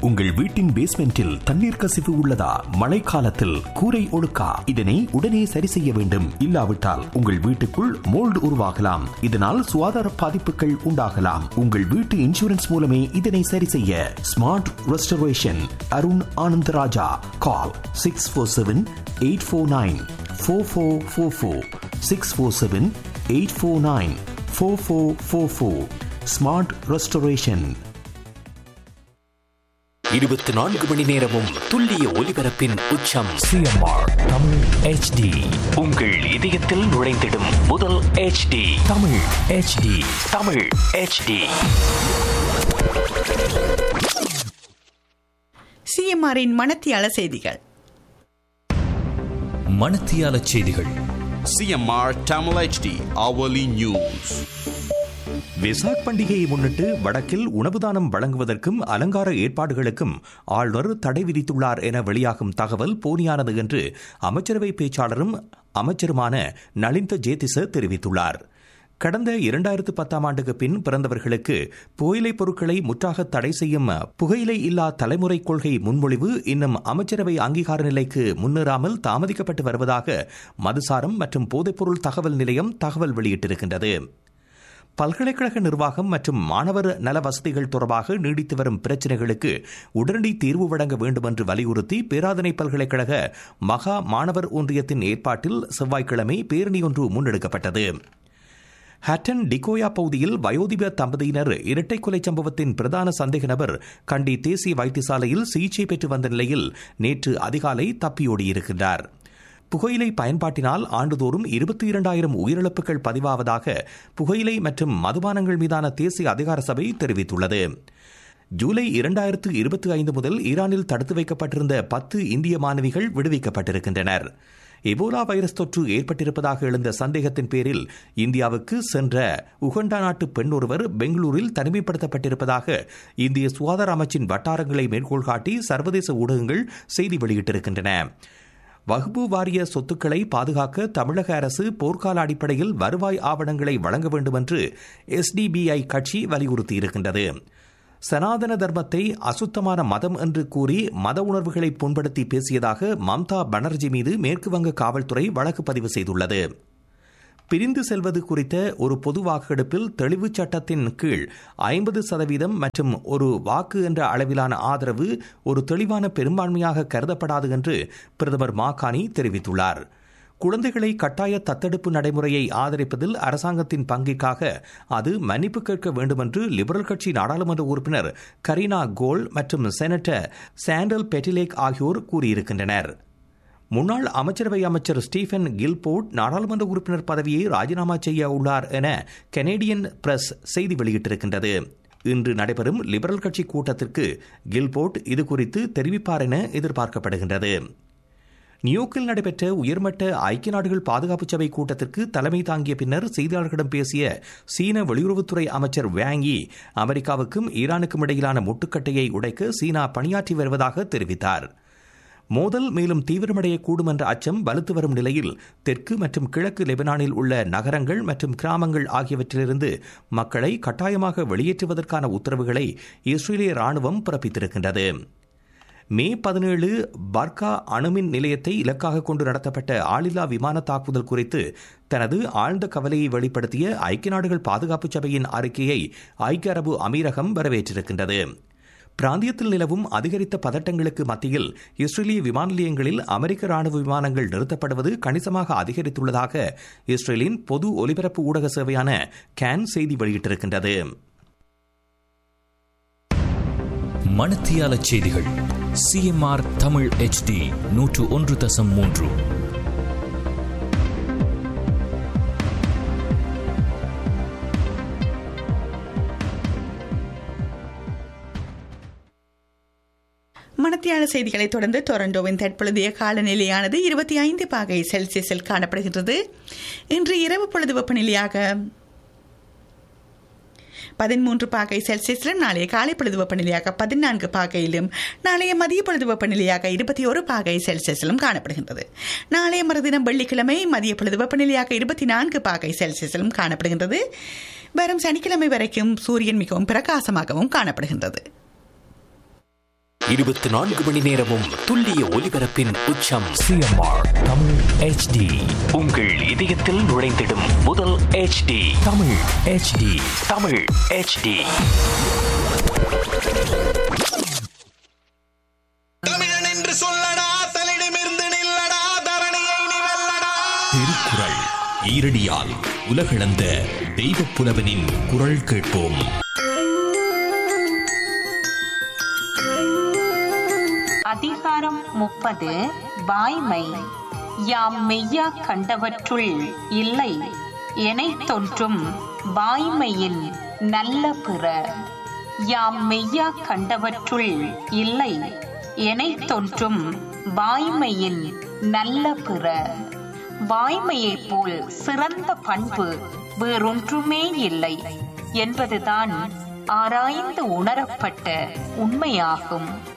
உங்கள் வீட்டின் பேஸ்மெண்டில் தண்ணீர் கசிவு உள்ளதா? மழைக்காலத்தில் கூரை ஒழுக்கா? இதனை உடனே சரி செய்ய வேண்டும். இல்லாவிட்டால் உங்கள் வீட்டுக்குள் மோல்டு உருவாகலாம். இதனால் சுகாதார பாதிப்புகள் உண்டாகலாம். உங்கள் வீட்டு இன்சூரன்ஸ் மூலமே இதனை சரி செய்ய. Smart restoration, Arun Anandaraja. கால் 647-849-4444. 647-849-4444. Smart restoration. 24 மணி நேரமும் துல்லிய ஒலிபரப்பின் உச்சம். CMR Tamil HD. உங்கள் இதயத்தில் நுழைந்திடும் முதல் HD. Tamil HD. Tamil HD. CMRின் மணத்தியால செய்திகள். மணத்தியால செய்திகள். CMR Tamil HD hourly news. Vesak பண்டிகையை முன்னிட்டு வடக்கில் உணவு தானம் வழங்குவதற்கும் அலங்கார ஏற்பாடுகளுக்கும் ஆளுநர் தடை விதித்துள்ளார் என வெளியாகும் தகவல் போலியானது என்று அமைச்சரவை பேச்சாளரும் அமைச்சருமான நலிந்த ஜேதிச தெரிவித்துள்ளார். கடந்த 2010 ஆண்டுக்கு பின் பிறந்தவர்களுக்கு புகையிலை பொருட்களை முற்றாக தடை செய்யும் புகையிலை இல்லா தலைமுறை கொள்கை முன்மொழிவு இன்னும் அமைச்சரவை அங்கீகார நிலைக்கு முன்னேறாமல் தாமதிக்கப்பட்டு வருவதாக மதுசாரம் மற்றும் போதைப்பொருள் தகவல் நிலையம் தகவல் வெளியிட்டிருக்கின்றது. பல்கலைக்கழக நிர்வாகம் மற்றும் மாணவர் நல வசதிகள் தொடர்பாக நீடித்து வரும் பிரச்சினைகளுக்கு உடனடி தீர்வு வழங்க வேண்டும் என்று வலியுறுத்தி பேராதனை பல்கலைக்கழக மகா மாணவர் ஒன்றியத்தின் ஏற்பாட்டில் செவ்வாய்க்கிழமை பேரணி ஒன்று முன்னெடுக்கப்பட்டது. ஹட்டன் டிகோயா பகுதியில் வயோதிப தம்பதியினர் இரட்டை கொலை சம்பவத்தின் பிரதான சந்தேக நபர் கண்டி தேசிய வைத்தியசாலையில் சிகிச்சை பெற்று வந்த நிலையில் நேற்று அதிகாலை தப்பியோடியிருக்கிறார். புகையிலை பயன்பாட்டினால் ஆண்டுதோறும் 22,000 உயிரிழப்புகள் பதிவாவதாக புகையிலை மற்றும் மதுபானங்கள் மீதான தேசிய அதிகார சபை தெரிவித்துள்ளது. ஜூலை 2025 முதல் ஈரானில் தடுத்து வைக்கப்பட்டிருந்த 10 இந்திய மாணவிகள் விடுவிக்கப்பட்டிருக்கின்றனர். எபோலா வைரஸ் தொற்று ஏற்பட்டிருப்பதாக எழுந்த சந்தேகத்தின் பேரில் இந்தியாவுக்கு சென்ற உகண்டா நாட்டு பெண் ஒருவர் பெங்களூரில் தனிமைப்படுத்தப்பட்டிருப்பதாக இந்திய சுகாதார அமைச்சின் வட்டாரங்களை மேற்கோள் காட்டி சர்வதேச ஊடகங்கள் செய்தி வெளியிட்டிருக்கின்றன. வகுப்பு வாரிய சொத்துக்களை பாதுகாக்க தமிழக அரசு போர்க்கால அடிப்படையில் வருவாய் ஆவணங்களை வழங்க வேண்டும் என்று SDBI கட்சி வலியுறுத்தியிருக்கின்றது. சனாதன தர்மத்தை அசுத்தமான மதம் என்று கூறி மத உணர்வுகளை புண்படுத்தி பேசியதாக மம்தா பானர்ஜி மீது மேற்குவங்க காவல்துறை வழக்கு பதிவு செய்துள்ளது. பிரிந்து செல்வது குறித்த ஒரு பொது வாக்கெடுப்பில் தெளிவு சட்டத்தின் கீழ் 50% மற்றும் ஒரு வாக்கு என்ற அளவிலான ஆதரவு ஒரு தெளிவான பெரும்பான்மையாக கருதப்படாது என்று பிரதமர் மாகாணி தெரிவித்துள்ளார். குழந்தைகளை கட்டாய தத்தெடுப்பு நடைமுறையை ஆதரிப்பதில் அரசாங்கத்தின் பங்கிற்காக அது மன்னிப்பு கேட்க வேண்டும் என்று லிபரல் கட்சி நாடாளுமன்ற உறுப்பினர் கரீனா கோல் மற்றும் செனட்டர் சாண்டல் பெட்டிலேக் ஆகியோர் கூறியிருக்கின்றனர். முன்னாள் அமைச்சரவை அமைச்சர் ஸ்டீஃபன் கில்போர்ட் நாடாளுமன்ற உறுப்பினர் பதவியை ராஜினாமா செய்ய உள்ளார் என கனேடியன் பிரஸ் செய்தி வெளியிட்டிருக்கின்றது. இன்று நடைபெறும் லிபரல் கட்சி கூட்டத்திற்கு கில்போர்ட் இதுகுறித்து தெரிவிப்பார் என எதிர்பார்க்கப்படுகின்றது. நியூயோர்க்கில் நடைபெற்ற உயர்மட்ட ஐக்கிய நாடுகள் பாதுகாப்பு சபை கூட்டத்திற்கு தலைமை தாங்கிய பின்னர் செய்தியாளர்களிடம் பேசிய சீன வெளியுறவுத்துறை அமைச்சர் வேங் யி அமெரிக்காவுக்கும் ஈரானுக்கும் இடையிலான முட்டுக்கட்டையை உடைக்க சீனா பணியாற்றி வருவதாக தெரிவித்தார். மோதல் மேலும் தீவிரமடையக்கூடும் என்ற அச்சம் வலுத்து வரும் நிலையில் தெற்கு மற்றும் கிழக்கு லெபனானில் உள்ள நகரங்கள் மற்றும் கிராமங்கள் ஆகியவற்றிலிருந்து மக்களை கட்டாயமாக வெளியேற்றுவதற்கான உத்தரவுகளை இஸ்ரேலிய ராணுவம் பிறப்பித்திருக்கின்றது. மே 17 பர்கா அணுமின் நிலையத்தை இலக்காக கொண்டு நடத்தப்பட்ட ஆளில்லா விமான தாக்குதல் குறித்து தனது ஆழ்ந்த கவலையை வெளிப்படுத்திய ஐக்கிய நாடுகள் பாதுகாப்பு சபையின் அறிக்கையை ஐக்கிய அரபு அமீரகம் வரவேற்றிருக்கின்றது. பிராந்தியத்தில் நிலவும் அதிகரித்த பதட்டங்களுக்கு மத்தியில் இஸ்ரேலிய விமான நிலையங்களில் அமெரிக்க ராணுவ விமானங்கள் நிறுத்தப்படுவது கணிசமாக அதிகரித்துள்ளதாக இஸ்ரேலின் பொது ஒலிபரப்பு ஊடக சேவையான கேன் செய்தி வெளியிட்டிருக்கின்றது. மணத்தியால செய்திகள். CMR Tamil HD 101.3. மணத்தியால செய்திகளை தொடர்ந்து டொரண்டோவின் தற்பொழுதைய காலநிலையானது 25 பாகை செல்சியஸில் காணப்படுகின்றது. இன்று இரவு பொழுது வெப்பநிலையாக 13 பாகை செல்சியஸிலும் நாளைய காலை பொழுது வெப்பநிலையாக 14 பாகையிலும் நாளைய மதிய பொழுது வெப்பநிலையாக 21 பாகை செல்சியஸிலும் காணப்படுகின்றது. நாளைய மறுதினம் வெள்ளிக்கிழமை மதிய பொழுது வெப்பநிலையாக 24 பாகை செல்சியஸிலும் காணப்படுகின்றது. வரும் சனிக்கிழமை வரைக்கும் சூரியன் மிகவும் பிரகாசமாகவும் காணப்படுகின்றது. 24 மணி நேரமும் துல்லிய ஒலிபரப்பின் உச்சம். CMR Tamil HD. உங்கள் இதயத்தில் நுழைந்திடும் முதல் HD. Tamil HD. Tamil HD. தமிழன் என்று சொல்லடா, தலிடமிருந்து நில்லடா, தரணியை நீ வெல்லடா. திருக்குறள் ஈரடியால் உலகளந்த தெய்வப் புலவனின் குரல் கேட்போம். அதிகாரம் 30 வாய்மை. யாம் மெய்யா கண்டவற்றுள் இல்லை எனைத் தோன்றும் வாய்மையின் நல்ல பிற. யாம் மெய்யா கண்டவற்றுள் இல்லை எனைத் தோன்றும் வாய்மையின் நல்ல பிற. வாய்மையைப் போல் சிறந்த பண்பு வேறொன்றுமே இல்லை என்பதுதான் ஆராய்ந்து உணரப்பட்ட உண்மையாகும்.